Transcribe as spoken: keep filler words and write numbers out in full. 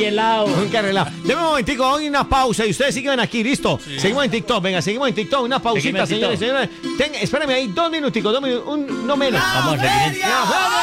y helado. Un carrelado. Deme un momentico, hoy una pausa y ustedes siguen aquí, listo. Sí. Seguimos en TikTok, venga, seguimos en TikTok, una pausita, señores, señores. Ten, espérame ahí dos minuticos, dos minutos, un, no menos. Vamos a seguir.